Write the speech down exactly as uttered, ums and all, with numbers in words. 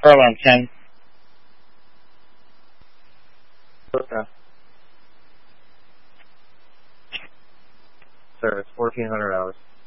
Around ten. Okay. Sir, it's fourteen hundred hours.